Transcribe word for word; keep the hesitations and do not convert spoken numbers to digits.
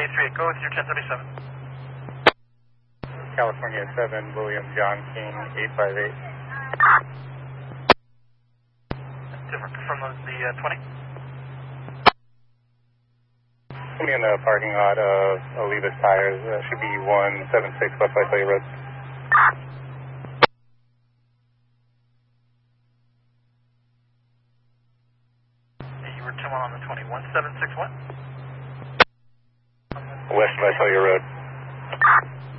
eight three eight, go with your ten thirty-seven. California seven, William John King, eight five eight. Different from the, the uh, twenty? Put me in the parking lot of Olivas Tires. That should be one seven six West Visalia Road. You were two one on the twenty, one seven six what? West Visalia Road.